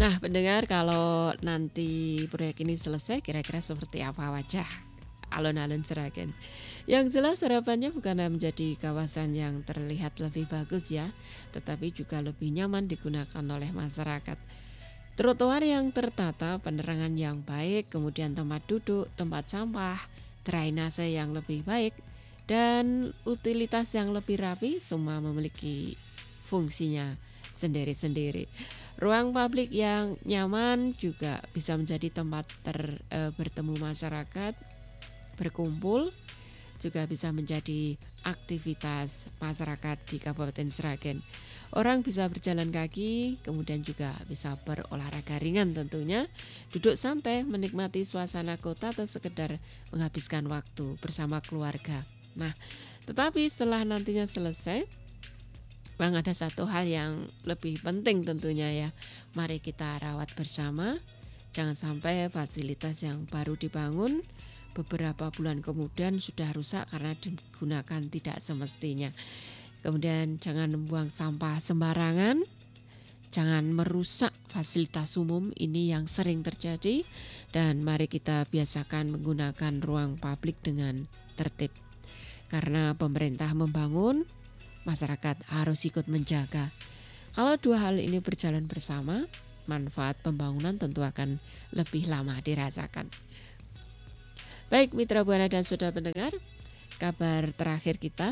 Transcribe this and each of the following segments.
Nah, pendengar, kalau nanti proyek ini selesai, kira-kira seperti apa wajah alun-alun Seragen? Yang jelas harapannya bukan menjadi kawasan yang terlihat lebih bagus ya, tetapi juga lebih nyaman digunakan oleh masyarakat. Trotoar yang tertata, penerangan yang baik, kemudian tempat duduk, tempat sampah, drainase yang lebih baik, dan utilitas yang lebih rapi, semua memiliki fungsinya sendiri-sendiri. Ruang publik yang nyaman juga bisa menjadi tempat bertemu masyarakat, berkumpul, juga bisa menjadi aktivitas masyarakat di Kabupaten Seragen. Orang bisa berjalan kaki, kemudian juga bisa berolahraga ringan tentunya, duduk santai, menikmati suasana kota atau sekedar menghabiskan waktu bersama keluarga. Nah, tetapi setelah nantinya selesai, Bang, ada satu hal yang lebih penting tentunya ya. Mari kita rawat bersama. Jangan sampai fasilitas yang baru dibangun beberapa bulan kemudian sudah rusak karena digunakan tidak semestinya. Kemudian jangan membuang sampah sembarangan. Jangan merusak fasilitas umum, ini yang sering terjadi. Dan mari kita biasakan menggunakan ruang publik dengan tertib. Karena pemerintah membangun, masyarakat harus ikut menjaga. Kalau dua hal ini berjalan bersama, manfaat pembangunan tentu akan lebih lama dirasakan. Baik mitra Buana dan saudara pendengar, kabar terakhir kita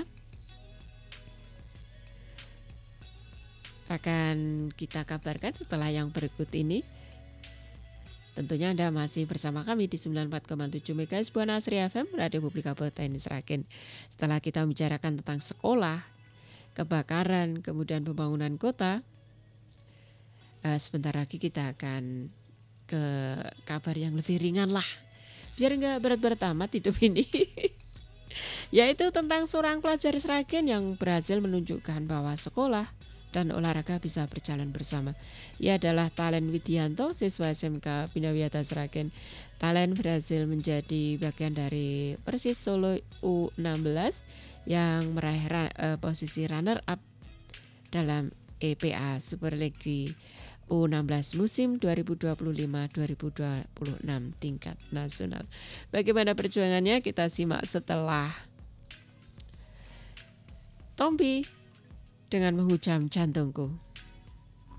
akan kita kabarkan setelah yang berikut ini. Tentunya Anda masih bersama kami di 94,7 MHz Buana Asri FM, Radio Publik Kabupaten Seragen. Setelah kita membicarakan tentang sekolah, kebakaran, kemudian pembangunan kota, sebentar lagi kita akan ke kabar yang lebih ringan lah, biar nggak berat-berat amat hidup ini. Yaitu tentang seorang pelajar Seragen yang berhasil menunjukkan bahwa sekolah dan olahraga bisa berjalan bersama. Ia adalah Talen Widianto, siswa SMK Bina Wiyata Seragen. Talen berhasil menjadi bagian dari Persis Solo U16 yang meraih posisi runner up dalam EPA Super League U16 musim 2025-2026 tingkat nasional. Bagaimana perjuangannya kita simak setelah Tompi dengan Menghujam Jantungku.